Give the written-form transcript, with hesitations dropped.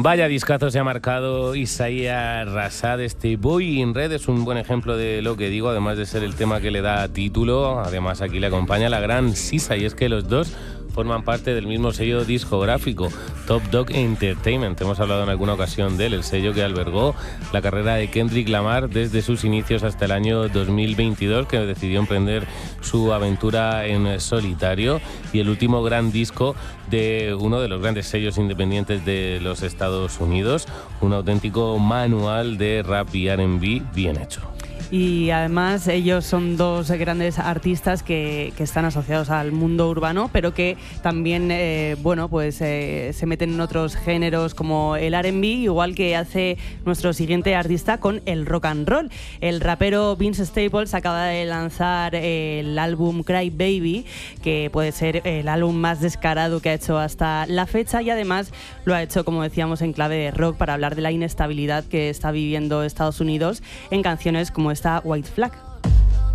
Vaya discazo se ha marcado Isaiah Rashad. Este Boy in Red es un buen ejemplo de lo que digo, además de ser el tema que le da título. Además aquí le acompaña la gran Sisa, y es que los dos forman parte del mismo sello discográfico, Top Dog Entertainment. Hemos hablado en alguna ocasión de él, el sello que albergó la carrera de Kendrick Lamar desde sus inicios hasta el año 2022, que decidió emprender su aventura en solitario, y el último gran disco de uno de los grandes sellos independientes de los Estados Unidos, un auténtico manual de rap y R&B bien hecho. Y además ellos son dos grandes artistas que están asociados al mundo urbano, pero que también se meten en otros géneros como el R&B, igual que hace nuestro siguiente artista con el rock and roll. El rapero Vince Staples acaba de lanzar el álbum Cry Baby, que puede ser el álbum más descarado que ha hecho hasta la fecha, y además lo ha hecho, como decíamos, en clave de rock, para hablar de la inestabilidad que está viviendo Estados Unidos en canciones como esta White Flag.